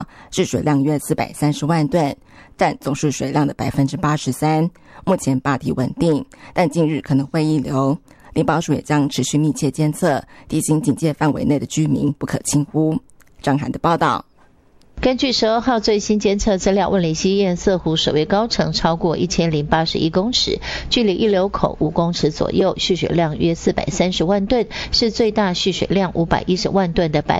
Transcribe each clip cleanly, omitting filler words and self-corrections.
制水量约430万吨，占总蓄水量的 83%。目前坝体稳定，但近日可能会溢流。林保署也将持续密切监测，提醒警戒范围内的居民不可轻忽。张涵的报道。 根据12号最新监测资料，汶里溪堰塞湖水位高程超过1081公尺，距离溢流口5公尺左右，蓄水量约430万吨，是最大蓄水量510万吨的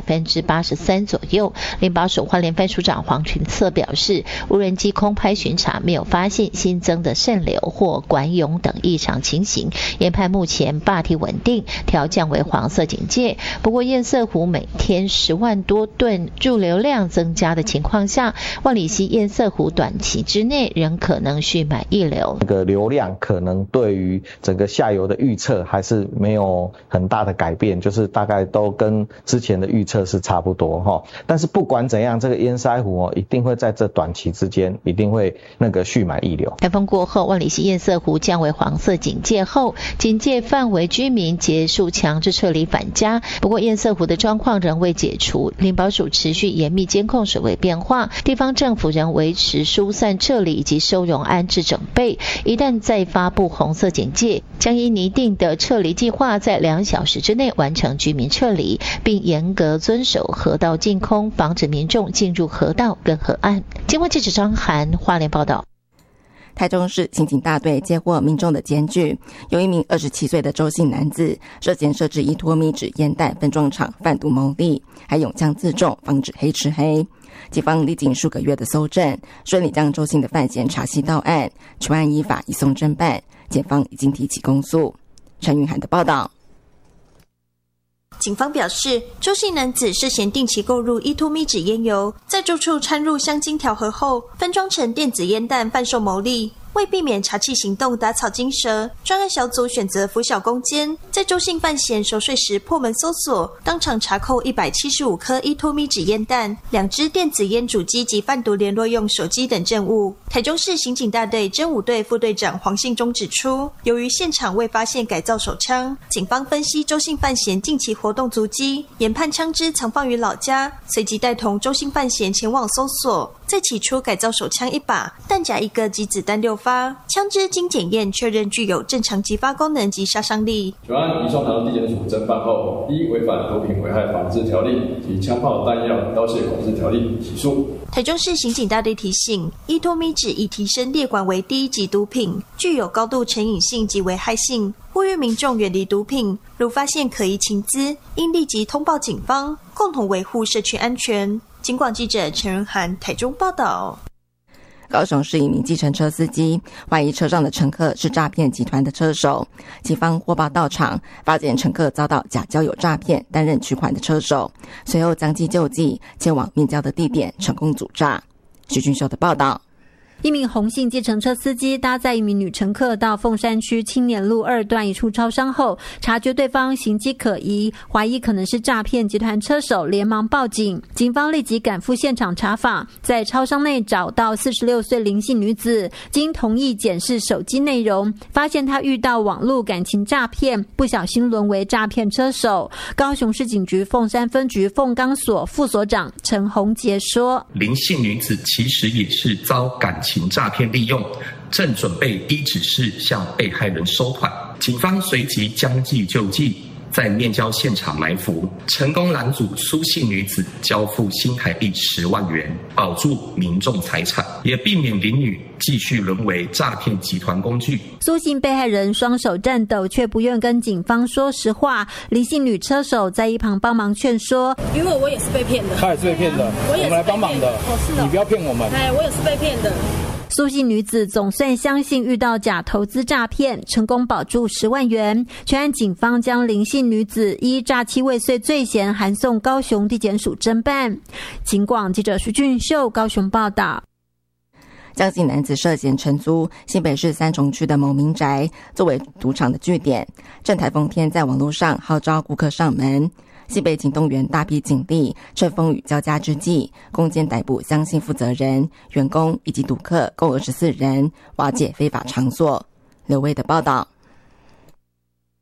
83% 左右。林保署花莲分署长黄群策表示，无人机空拍巡查没有发现新增的渗流或管涌等异常情形，研判目前坝体稳定，调降为黄色警戒。不过堰塞湖每天10万多吨入流量增加的情况下，汶里溪堰塞湖短期之内仍可能蓄满溢流。 这个流量可能对于整个下游的预测还是没有很大的改变，就是大概都跟之前的预测是差不多哈。但是不管怎样，这个堰塞湖一定会在这短期之间一定会蓄满溢流。 台风过后，汶里溪堰塞湖降为黄色警戒后，警戒范围居民结束强制撤离返家。不过堰塞湖的状况仍未解除，林保署持续严密监控水位变化，地方政府仍维持疏散撤离以及收容安置整备。一旦再发布红色警戒，将依拟定的撤离计划，在2小时之内完成居民撤离，并严格遵守河道净空，防止民众进入河道跟河岸。经过记者张涵花莲报道。 台中市刑警大队接获民众的检举，有一名27岁的周姓男子涉嫌设置依托咪纸烟弹分装厂贩毒牟利，还用枪自重，防止黑吃黑。警方历经数个月的搜证，顺利将周姓的犯嫌查悉到案，全案依法移送侦办，检方已经提起公诉。陈云涵的报道。 警方表示，周姓男子涉嫌定期购入依托咪纸烟油，在住处掺入香精调和后，分装成电子烟弹贩售牟利。为避免查缉行动打草惊蛇，专案小组选择拂晓攻坚，在周姓犯嫌熟睡时破门搜索，当场查扣175颗依托咪纸烟弹、2支电子烟主机及贩毒联络用手机等证物。台中市刑警大队侦五队副队长黄信忠指出，由于现场未发现改造手枪，警方分析周姓犯嫌近期活动足迹，研判枪支藏放于老家，随即带同周姓犯嫌前往搜索，在起初改造手枪1把、弹夹1个及子弹6发，枪支经检验确认具有正常击发功能及杀伤力。 全案移送台中地检署侦办后，依违反毒品危害防治条例及枪炮弹药刀械管制条例起诉。 台中市刑警大队提醒，依托咪纸已提升列管为第1级毒品，具有高度成瘾性及危害性，呼吁民众远离毒品，如发现可疑情资，应立即通报警方，共同维护社区安全。警广记者陈仁涵台中报道。 高雄市一名计程车司机怀疑车上的乘客是诈骗集团的车手，警方获报到场，发现乘客遭到假交友诈骗，担任取款的车手，随后将其救济，前往面交的地点成功阻诈。徐俊秀的报道。 一名洪姓计程车司机搭载一名女乘客到凤山区青年路2段一处超商后，察觉对方行迹可疑，怀疑可能是诈骗集团车手，连忙报警。警方立即赶赴现场查访，在超商内找到46岁林姓女子，经同意检视手机内容，发现她遇到网络感情诈骗，不小心沦为诈骗车手。高雄市警局凤山分局凤冈所副所长陈宏杰说， 林姓女子其实也是遭感情诈骗利用，正准备依指示向被害人收款，警方随即将计就计，在面交现场埋伏，成功拦阻苏姓女子交付新台币10万元，保住民众财产，也避免林女继续沦为诈骗集团工具。 苏姓被害人双手颤抖，却不愿跟警方说实话。林姓女车手在一旁帮忙劝说， 因为我也是被骗的， 他也是被骗的，我们来帮忙的。你不要骗我们。 我也是被骗的。 苏姓女子总算相信遇到假投资诈骗，成功保住10万元。全案警方将林姓女子依诈欺未遂罪嫌函送高雄地检署侦办。警广记者徐俊秀高雄报道。 江姓男子涉嫌承租新北市三重区的某民宅作为赌场的据点，趁台风天在网络上号召顾客上门。新北警动员大批警力，趁风雨交加之际，攻坚逮捕江姓负责人、员工以及赌客共24人，瓦解非法场所。刘威的报道。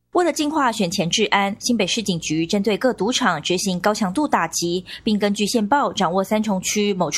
为了净化选前治安，新北市警局针对各赌场执行高强度打击，并根据线报掌握三重区某处